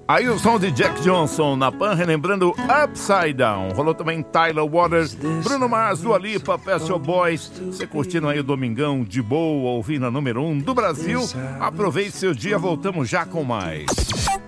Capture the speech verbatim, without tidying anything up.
Aí o som de Jack Johnson na Pan, relembrando Upside Down. Rolou também Tyler Waters, Bruno Mars, Dua Lipa, Pet Shop Boys. Você curtindo aí o Domingão de boa, ouvindo a número um do Brasil. Aproveite seu dia, voltamos já com mais.